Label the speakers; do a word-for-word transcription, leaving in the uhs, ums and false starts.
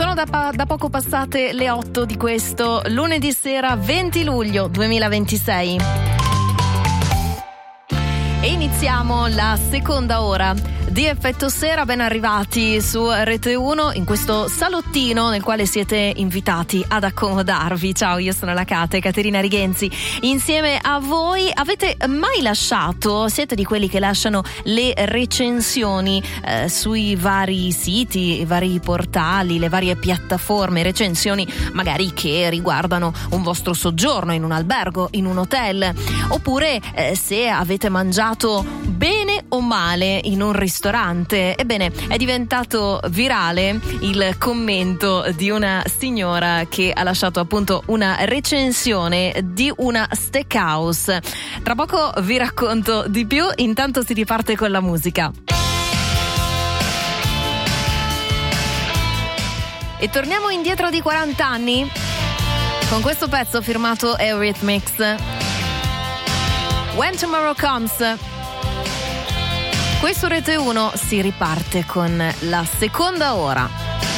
Speaker 1: Sono da, pa- da poco passate le otto di questo lunedì sera venti luglio duemilaventisei. E iniziamo la seconda ora di Effetto Sera. Ben arrivati su Rete uno in questo salottino nel quale siete invitati ad accomodarvi. Ciao, io sono la Cate, Caterina Righenzi. Insieme a voi avete mai lasciato, siete di quelli che lasciano le recensioni eh, sui vari siti, i vari portali, le varie piattaforme, recensioni magari che riguardano un vostro soggiorno in un albergo, in un hotel, oppure eh, se avete mangiato bene o male in un ristorante. Ebbene, è diventato virale il commento di una signora che ha lasciato appunto una recensione di una steakhouse. Tra poco vi racconto di più, intanto si riparte con la musica. E torniamo indietro di quaranta anni con questo pezzo firmato Eurythmics, When Tomorrow Comes. Qui su Rete uno si riparte con la seconda ora.